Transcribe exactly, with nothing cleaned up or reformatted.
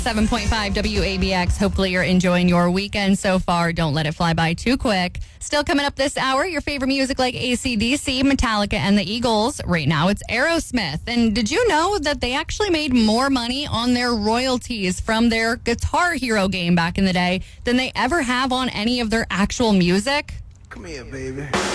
seven point five W A B X. Hopefully you're enjoying your weekend so far. Don't let it fly by too quick. Still coming up this hour, your favorite music like A C D C, Metallica, and the Eagles. Right now it's Aerosmith. And did you know that they actually made more money on their royalties from their Guitar Hero game back in the day than they ever have on any of their actual music? Come here, baby.